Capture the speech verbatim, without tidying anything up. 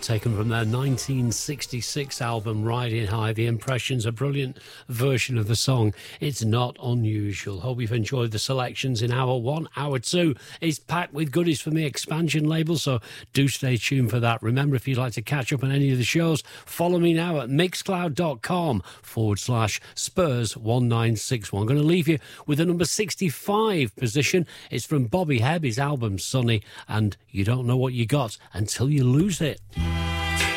taken from their nineteen sixty-six album Riding High. The Impressions, a brilliant version of the song. It's not unusual. Hope you've enjoyed the selections in hour one. Hour two is packed with goodies from the Expansion label, so do stay tuned for that. Remember, if you'd like to catch up on any of the shows, follow me now at mixcloud.com forward slash Spurs one nine six one. I'm going to leave you with the number sixty-five position. It's from Bobby Hebb, his album Sunny, and You Don't Know What You Got Until You Lose It.